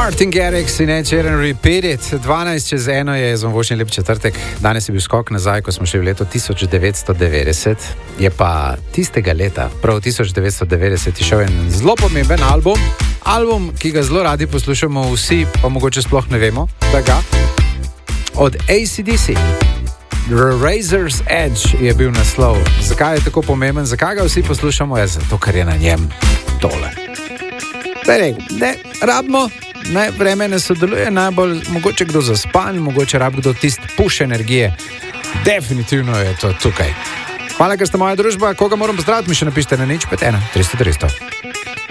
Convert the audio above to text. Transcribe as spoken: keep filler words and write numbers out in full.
Martin Garrix in Ed Sheeran Repeat It. dvanajst čez eno je zvočni lep četrtek. Danes je bil skok nazaj, ko smo še v letu tisoč devetsto devetdeset. Je pa tistega leta, prav tisoč devetsto devetdeset, je šel en zelo pomemben album. Album, ki ga zelo radi poslušamo vsi, pa mogoče sploh ne vemo, da ga. Od A C D C. The Razor's Edge je bil naslov. Zakaj je tako pomemben? Zakaj ga vsi poslušamo? Je zato, ker je na njem tole. Torej, ne, rabimo, ne, vreme ne sodeluje najbolj, mogoče kdo zaspan, mogoče rab kdo tist push energije. Definitivno je to tukaj. Hvala, ker ste moja družba. Koga moram pozdraviti, mi še napišite na nič pet ena tristo tristo.